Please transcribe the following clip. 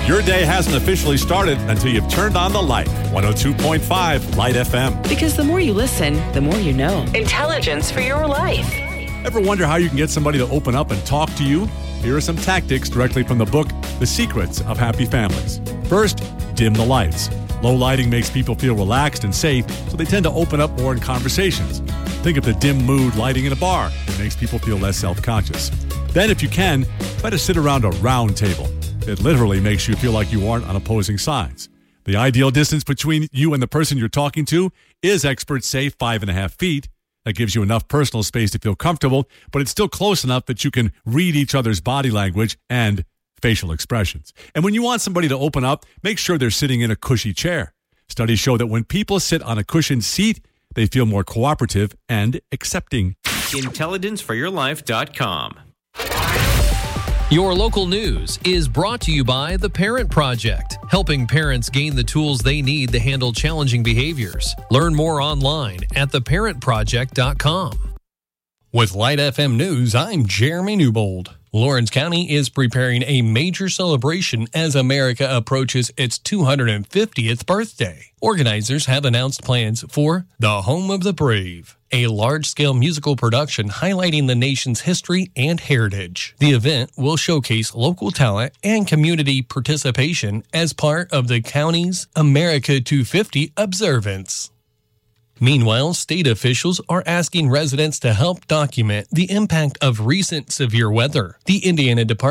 Your day hasn't officially started until you've turned on the light. 102.5 Light FM. Because the more you listen, the more you know. Intelligence for your life. Ever wonder how you can get somebody to open up and talk to you? Here are some tactics directly from the book, The Secrets of Happy Families. First, dim the lights. Low lighting makes people feel relaxed and safe, so they tend to open up more in conversations. Think of the dim mood lighting in a bar. It makes people feel less self-conscious. Then, if you can, try to sit around a round table. It literally makes you feel like you aren't on opposing sides. The ideal distance between you and the person you're talking to is, experts say, 5.5 feet. That gives you enough personal space to feel comfortable, but it's still close enough that you can read each other's body language and facial expressions. And when you want somebody to open up, make sure they're sitting in a cushy chair. Studies show that when people sit on a cushioned seat, they feel more cooperative and accepting. IntelligenceForYourLife.com. Your local news is brought to you by The Parent Project, helping parents gain the tools they need to handle challenging behaviors. Learn more online at theparentproject.com. With Light FM News, I'm Jeremy Newbold. Lawrence County is preparing a major celebration as America approaches its 250th birthday. Organizers have announced plans for The Home of the Brave, a large-scale musical production highlighting the nation's history and heritage. The event will showcase local talent and community participation as part of the county's America 250 observance. Meanwhile, state officials are asking residents to help document the impact of recent severe weather. The Indiana Department